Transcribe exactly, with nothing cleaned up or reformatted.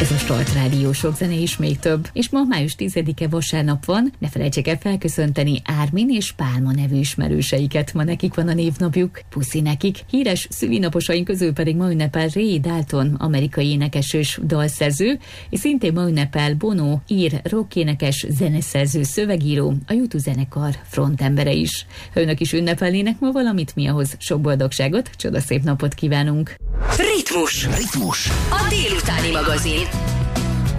Ez a Start Rádió, sok zene és még több. És ma május tizedike vasárnap van, ne felejtsék el felköszönteni Ármin és Pálma nevű ismerőseiket. Ma nekik van a névnapjuk, puszi nekik. Híres szülinaposaink közül pedig ma ünnepel Ray Dalton, amerikai énekes és dalszerző, és szintén ma ünnepel Bono, ír, rockénekes, zeneszerző, szövegíró, a U kettő zenekar frontembere is. Ha önök is ünnepelnének ma valamit, mi ahhoz sok boldogságot, csodaszép napot kívánunk. Ritmus. Ritmus. A délutáni magazin.